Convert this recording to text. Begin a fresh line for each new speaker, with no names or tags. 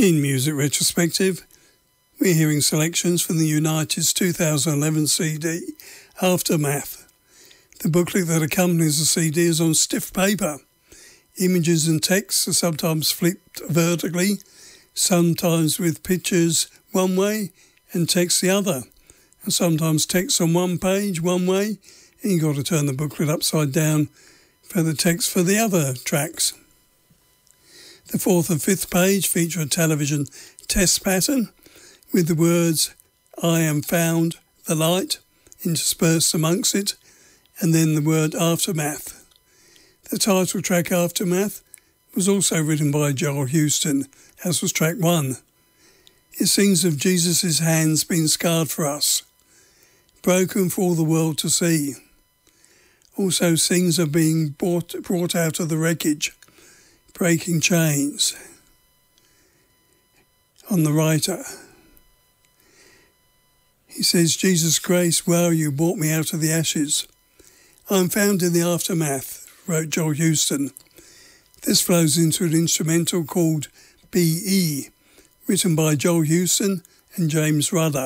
In Music Retrospective, we're hearing selections from the United's 2011 CD, Aftermath. The booklet that accompanies the CD is on stiff paper. Images and texts are sometimes flipped vertically, sometimes with pictures one way and text the other, and sometimes text on one page one way, and you've got to turn the booklet upside down for the text for the other tracks. The fourth and fifth page feature a television test pattern with the words "I am found, the light" interspersed amongst it, and then the word "Aftermath." The title track "Aftermath" was also written by Joel Houston, as was track 1. It sings of Jesus' hands being scarred for us, broken for all the world to see. Also sings of being brought out of the wreckage, breaking chains. On the writer, he says, "Jesus Grace, wow, you brought me out of the ashes. I'm found in the aftermath," wrote Joel Houston. This flows into an instrumental called B.E., written by Joel Houston and James Rudder.